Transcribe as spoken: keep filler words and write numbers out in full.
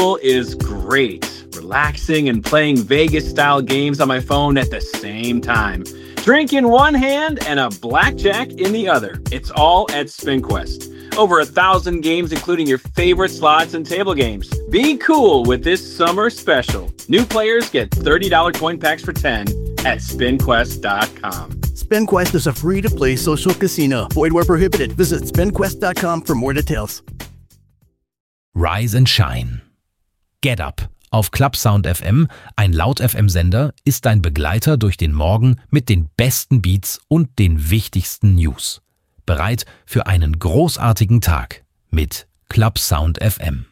is great. Relaxing and playing Vegas-style games on my phone at the same time. Drink in one hand and a blackjack in the other. It's all at SpinQuest. Over a thousand games, including your favorite slots and table games. Be cool with this summer special. New players get thirty dollars coin packs for ten at spin quest dot com. SpinQuest is a free-to-play social casino. Void where prohibited. Visit spin quest dot com for more details. Rise and Shine. Get Up auf Clubsound F M, ein Laut-F M-Sender, ist dein Begleiter durch den Morgen mit den besten Beats und den wichtigsten News. Bereit für einen großartigen Tag mit Clubsound F M.